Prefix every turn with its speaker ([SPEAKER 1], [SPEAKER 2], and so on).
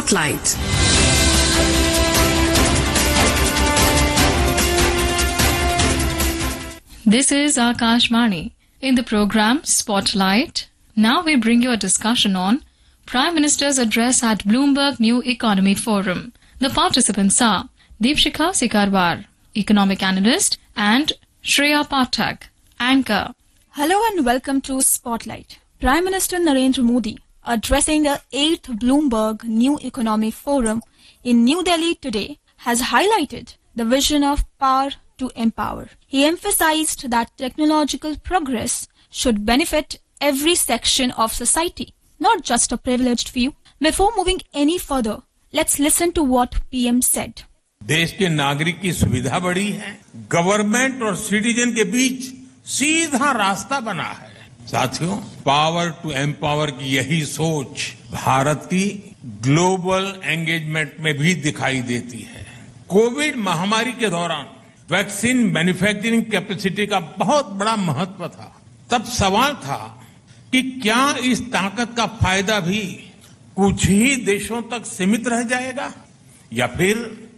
[SPEAKER 1] Spotlight.
[SPEAKER 2] This is Akashvani. In the program Spotlight, now we bring you a discussion on Prime Minister's address at Bloomberg New Economy Forum. The participants are Deepshikha Sikarwar, economic analyst, and Shreya Pathak, anchor.
[SPEAKER 3] Hello and welcome to Spotlight. Prime Minister Narendra Modi, addressing the 8th Bloomberg New Economy Forum in New Delhi today, has highlighted the vision of power to empower. He emphasized that technological progress should benefit every section of society, not just a privileged few. Before moving any further, let's listen to what PM said.
[SPEAKER 4] देश के नागरिक की सुविधा बढ़ी है, government और citizen के बीच सीधा रास्ता बना है। साथियों, पावर टू एम्पावर की यही सोच भारत की ग्लोबल एंगेजमेंट में भी दिखाई देती है। कोविड महामारी के दौरान वैक्सीन मैन्युफैक्चरिंग कैपेसिटी का बहुत बड़ा महत्व था। तब सवाल था कि क्या इस ताकत का फायदा भी कुछ ही देशों तक सीमित रह जाएगा या फिर